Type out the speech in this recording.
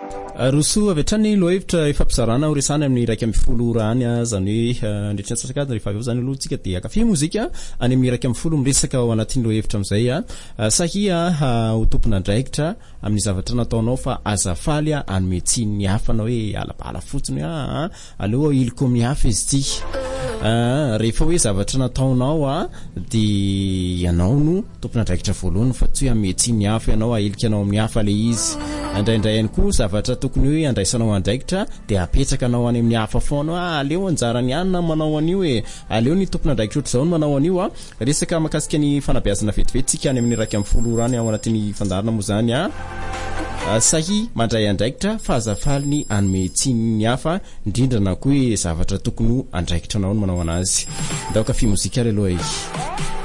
Roso avy hatrany lohevitra efa mpizarana resana amin'ny 1 rany zany hoe ndretsaka rehefa avy zany aloha tsika dia kafe mozika any amin'ny 1 miresaka ao anatin'ny lohevitra amizay sahia ho tompona andraikitra amin'ny zavatra nataonao fa azafaly anome tsiny hafana hoe alabala fotsiny aleo iliko amin'ny hafa izy ty rehefa hoe zavatra nataonao dia ianao no tompona andraikitra voalohany fa tsy hoe anome tsiny hafa ianao ahilikanao amin'ny hafa le izy indraindray ihany koa zavatra tokony hoe andraisanao andraikitra dia apetraka anao any amin'ny hafa foana aleo anjarany ihany manao an'io hoe aleo ny tompona andraikitra ohatr'izao no manao an'io resaka makasika ny fanabeazana vetivety tsika any amin'ny 1 rany ao anatin'ny fandarina moa zany sahi mandray andraikitra fa azafaliny anome tsiny hafa indrindra na koa hoe zavatra tokony andraikitra anao no manao anazy. Daoka fi mozika aloha